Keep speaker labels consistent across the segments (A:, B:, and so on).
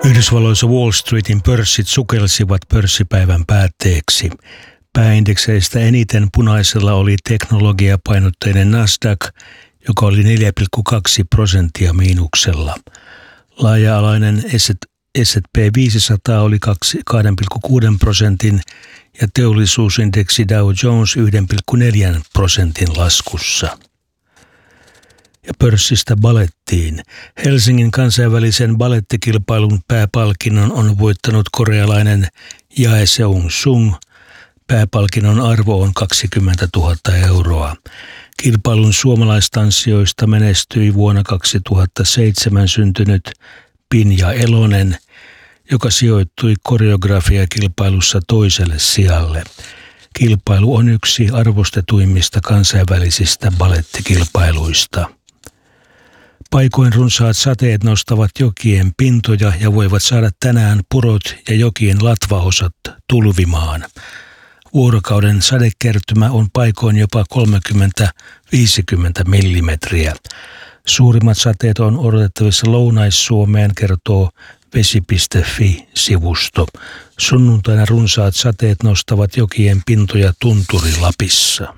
A: Yhdysvalloissa Wall Streetin pörssit sukelsivat pörssipäivän päätteeksi. Pääindekseistä eniten punaisella oli teknologiapainotteinen Nasdaq, joka oli 4,2% miinuksella. Laaja-alainen S&P 500 oli 2,6% ja teollisuusindeksi Dow Jones 1,4% laskussa. Ja pörssistä balettiin. Helsingin kansainvälisen balettikilpailun pääpalkinnon on voittanut korealainen Jae Seung-sung. Pääpalkinnon arvo on 20 000 euroa. Kilpailun suomalaistanssijoista menestyi vuonna 2007 syntynyt Pinja Elonen, joka sijoittui koreografiakilpailussa toiselle sijalle. Kilpailu on yksi arvostetuimmista kansainvälisistä balettikilpailuista. Paikoin runsaat sateet nostavat jokien pintoja ja voivat saada tänään purot ja jokien latvaosat tulvimaan. Vuorokauden sadekertymä on paikoin jopa 30-50 millimetriä. Suurimmat sateet on odotettavissa Lounais-Suomeen, kertoo vesi.fi-sivusto. Sunnuntaina runsaat sateet nostavat jokien pintoja Tunturi-Lapissa.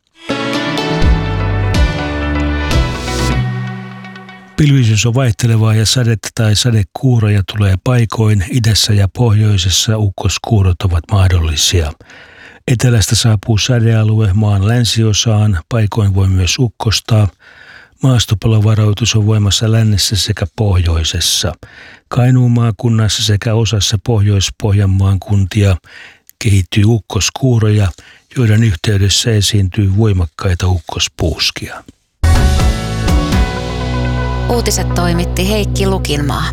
A: Pilvisyys on vaihtelevaa ja sadetta tai sadekuuroja tulee paikoin. Idässä ja pohjoisessa ukkoskuurot ovat mahdollisia. Etelästä saapuu sadealue maan länsiosaan, paikoin voi myös ukkostaa. Maastopalovaroitus on voimassa lännessä sekä pohjoisessa. Kainuun maakunnassa sekä osassa Pohjois-Pohjanmaan kuntia kehittyy ukkoskuuroja, joiden yhteydessä esiintyy voimakkaita ukkospuuskia.
B: Uutiset toimitti Heikki Lukinmaa.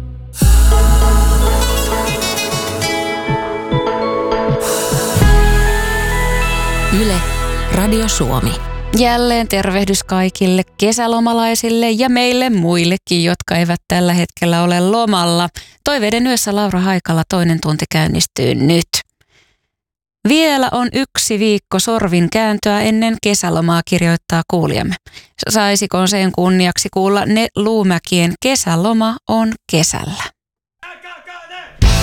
C: Yle, Radio Suomi.
B: Jälleen tervehdys kaikille kesälomalaisille ja meille muillekin, jotka eivät tällä hetkellä ole lomalla. Toiveiden yössä Laura Haikala toinen tunti käynnistyy nyt. Vielä on 1 viikko sorvin kääntöä ennen kesälomaa, kirjoittaa kuulijamme. Saisiko sen kunniaksi kuulla ne Luumäkien kesäloma on kesällä?